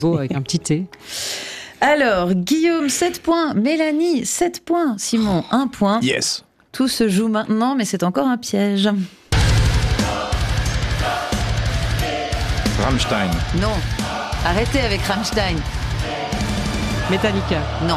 avec un petit T. Alors, Guillaume, 7 points. Mélanie, 7 points. Simon, 1 point. Yes. Tout se joue maintenant, mais c'est encore un piège. Rammstein. Non. Arrêtez avec Rammstein. Metallica. Non.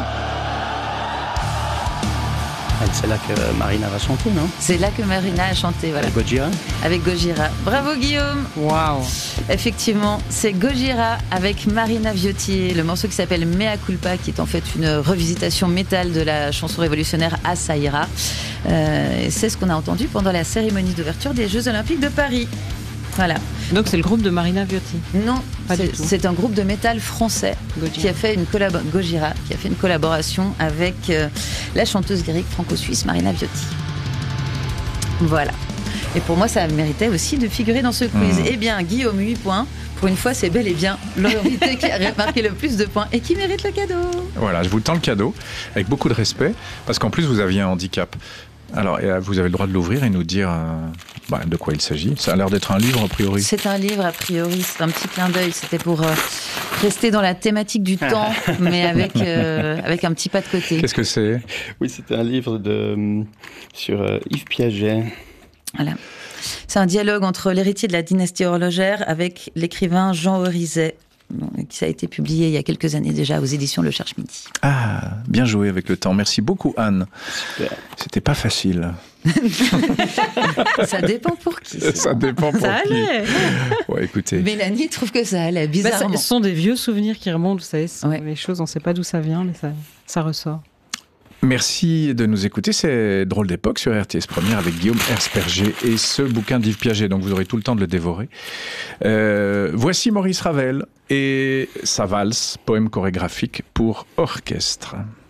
C'est là que Marina va chanter, non? C'est là que Marina a chanté, voilà. Avec Gojira. Avec Gojira. Bravo Guillaume. Waouh. Effectivement, c'est Gojira avec Marina Viotti, le morceau qui s'appelle Mea Culpa, qui est en fait une revisitation métal de la chanson révolutionnaire Asa Ira. C'est ce qu'on a entendu pendant la cérémonie d'ouverture des Jeux Olympiques de Paris. Voilà. Donc c'est le groupe de Marina Viotti. Non, Pas du tout. c'est un groupe de métal français qui a fait Gojira, qui a fait une collaboration avec la chanteuse lyrique franco-suisse Marina Viotti. Voilà. Et pour moi, ça méritait aussi de figurer dans ce quiz. Eh bien, Guillaume, 8 points. Pour une fois, c'est bel et bien l'invité qui a marqué le plus de points et qui mérite le cadeau. Voilà, je vous tends le cadeau avec beaucoup de respect, parce qu'en plus, vous aviez un handicap. Alors, vous avez le droit de l'ouvrir et nous dire de quoi il s'agit. Ça a l'air d'être un livre, a priori. C'est un livre, a priori. C'est un petit clin d'œil. C'était pour rester dans la thématique du temps, mais avec un petit pas de côté. Qu'est-ce que c'est? Oui, c'était un livre sur Yves Piaget. Voilà. C'est un dialogue entre l'héritier de la dynastie horlogère avec l'écrivain Jean Orizet, qui a été publié il y a quelques années déjà aux éditions Le Cherche Midi. Ah, bien joué avec le temps. Merci beaucoup, Anne. Super. C'était pas facile. Ça dépend pour qui. Ça dépend pour Ça qui. allait. Ouais, écoutez. Mélanie trouve que ça allait, bizarrement. Ce sont des vieux souvenirs qui remontent, vous savez, ce sont Ouais. les choses, on ne sait pas d'où ça vient, mais ça ressort. Merci de nous écouter. C'est Drôle d'époque sur RTS Première avec Guillaume Hersperger et ce bouquin d'Yves Piaget. Donc vous aurez tout le temps de le dévorer. Voici Maurice Ravel et sa valse, poème chorégraphique pour orchestre.